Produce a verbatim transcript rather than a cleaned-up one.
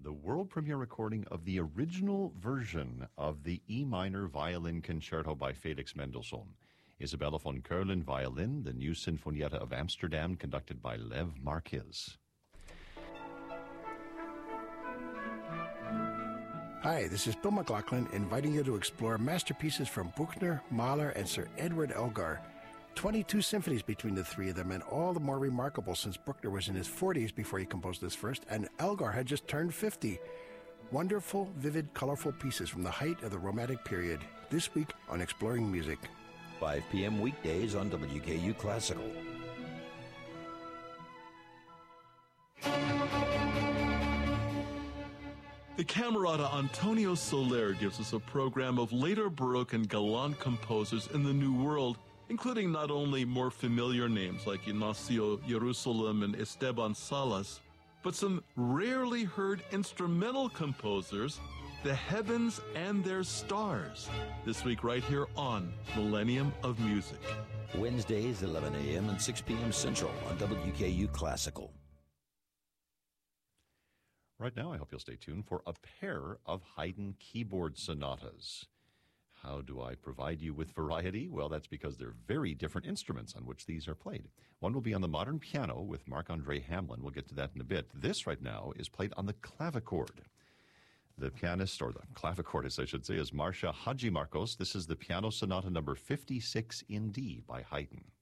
the world premiere recording of the original version of the E minor violin concerto by Felix Mendelssohn. Isabella von Keulen, violin, the new Sinfonietta of Amsterdam, conducted by Lev Marquez. Hi, this is Bill McLaughlin, inviting you to explore masterpieces from Bruckner, Mahler, and Sir Edward Elgar. twenty-two symphonies between the three of them, and all the more remarkable since Bruckner was in his forties before he composed this first, and Elgar had just turned fifty. Wonderful, vivid, colorful pieces from the height of the Romantic period, this week on Exploring Music. five p.m. weekdays on W K U Classical. The Camerata Antonio Soler gives us a program of later Baroque and Galant composers in the New World, including not only more familiar names like Ignacio Jerusalem and Esteban Salas, but some rarely heard instrumental composers, the heavens and their stars, this week right here on Millennium of Music. Wednesdays, eleven a.m. and six p.m. Central on W K U Classical. Right now, I hope you'll stay tuned for a pair of Haydn keyboard sonatas. How do I provide you with variety? Well, that's because they're very different instruments on which these are played. One will be on the modern piano with Marc-André Hamelin. We'll get to that in a bit. This right now is played on the clavichord. The pianist, or the clavicordist, I should say, is Marcia Hadjimarcos. This is the piano sonata number fifty-six in D by Haydn.